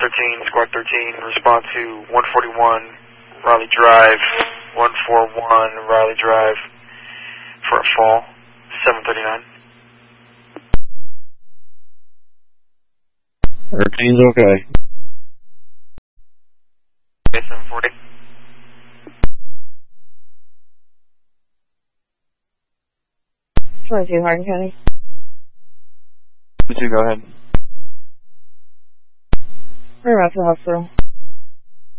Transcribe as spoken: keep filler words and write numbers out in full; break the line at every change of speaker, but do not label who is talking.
thirteen, Squad thirteen, respond to one forty-one Riley Drive, one forty-one Riley Drive for a fall, seven thirty-nine.
thirteen's okay.
Okay, seven forty.
twenty-two, Hardin County.
twenty-two, go ahead.
We're about to the hospital.